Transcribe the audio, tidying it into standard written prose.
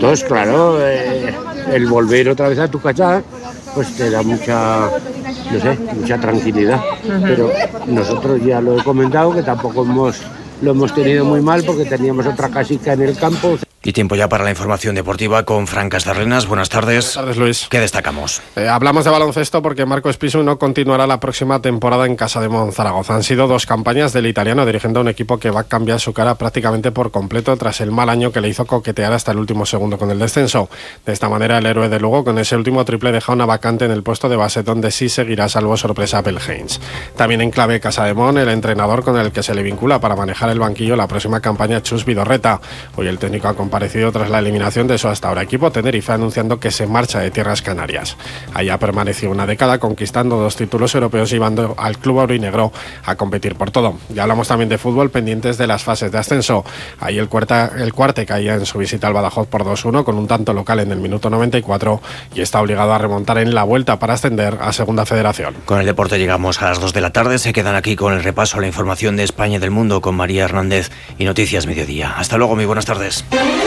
todos, claro. El volver otra vez a tu casa, pues te da mucha tranquilidad. Pero nosotros ya lo he comentado, que tampoco lo hemos tenido muy mal porque teníamos otra casica en el campo. Y tiempo ya para la información deportiva con Fran Castarrenas. Buenas tardes. Buenas tardes, Luis. ¿Qué destacamos? Hablamos de baloncesto porque Marco Espisu no continuará la próxima temporada en Casa de Monzaragoza. Han sido 2 campañas del italiano dirigiendo a un equipo que va a cambiar su cara prácticamente por completo tras el mal año que le hizo coquetear hasta el último segundo con el descenso. De esta manera, el héroe de Lugo con ese último triple deja una vacante en el puesto de base donde sí seguirá salvo sorpresa Abel Haynes. También en clave Casa de Mon, el entrenador con el que se le vincula para manejar el banquillo la próxima campaña, Chus Vidorreta. Hoy el técnico ha comparecido tras la eliminación de su hasta ahora equipo Tenerife, anunciando que se marcha de tierras canarias. Allá permaneció una década conquistando 2 títulos europeos, llevando al club aurinegro a competir por todo. Ya hablamos también de fútbol, pendientes de las fases de ascenso. Ahí el Cuarte caía en su visita al Badajoz por 2-1 con un tanto local en el minuto 94 y está obligado a remontar en la vuelta para ascender a Segunda Federación. Con el deporte llegamos a las 2 de la tarde. Se quedan aquí con el repaso a la información de España y del mundo con María Hernández y Noticias Mediodía. Hasta luego, muy buenas tardes.